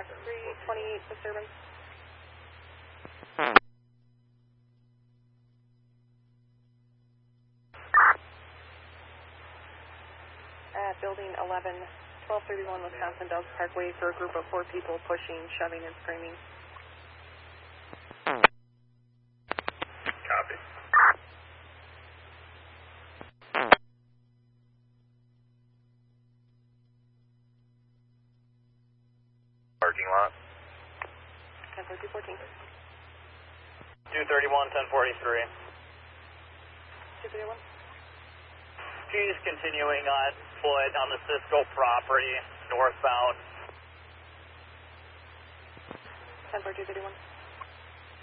328 disturbance. At building 11, 1231 Wisconsin Dells Parkway for a group of 4 people pushing, shoving, and screaming. Copy. Parking lot. 104214. 231, 1043. 231. She's continuing on foot on the Cisco property, northbound. 104231.